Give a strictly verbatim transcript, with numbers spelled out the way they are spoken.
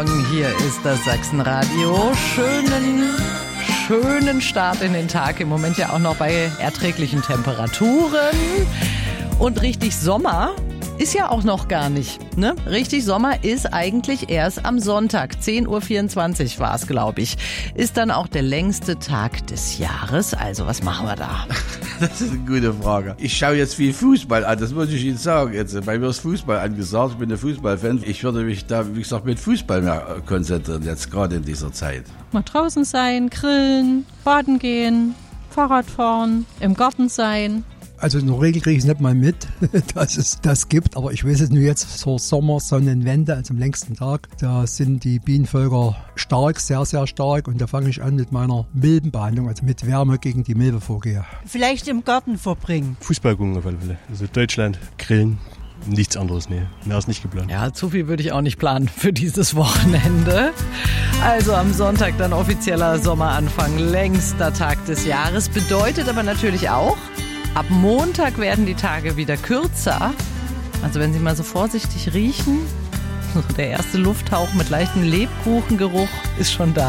Morgen, hier ist das Sachsenradio. Schönen, schönen Start in den Tag. Im Moment ja auch noch bei erträglichen Temperaturen. Und richtig Sommer ist ja auch noch gar nicht. Ne? Richtig Sommer ist eigentlich erst am Sonntag. zehn Uhr vierundzwanzig war es, glaube ich. Ist dann auch der längste Tag des Jahres. Also, was machen wir da? Das ist eine gute Frage. Ich schaue jetzt viel Fußball an, das muss ich Ihnen sagen. Jetzt, bei mir ist Fußball angesagt, ich bin ein Fußballfan. Ich würde mich da, wie gesagt, mit Fußball mehr konzentrieren, jetzt gerade in dieser Zeit. Mal draußen sein, grillen, baden gehen, Fahrrad fahren, im Garten sein. Also in der Regel kriege ich es nicht mal mit, dass es das gibt. Aber ich weiß es nur jetzt zur Sommersonnenwende, also am längsten Tag. Da sind die Bienenvölker stark, sehr, sehr stark. Und da fange ich an mit meiner Milbenbehandlung, also mit Wärme gegen die Milbe vorgehe. Vielleicht im Garten verbringen. Fußball gucken auf alle Fälle. Also Deutschland, grillen. Nichts anderes, nee. Mehr ist nicht geplant. Ja, zu viel würde ich auch nicht planen für dieses Wochenende. Also am Sonntag dann offizieller Sommeranfang, längster Tag des Jahres. Bedeutet aber natürlich auch, ab Montag werden die Tage wieder kürzer. Also wenn Sie mal so vorsichtig riechen, der erste Lufthauch mit leichtem Lebkuchengeruch ist schon da.